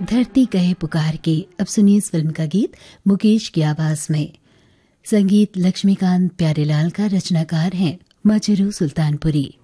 धरती कहे पुकार के। अब सुनिए इस फिल्म का गीत मुकेश की आवाज में। संगीत लक्ष्मीकांत प्यारेलाल का, रचनाकार हैं मजरू सुल्तानपुरी।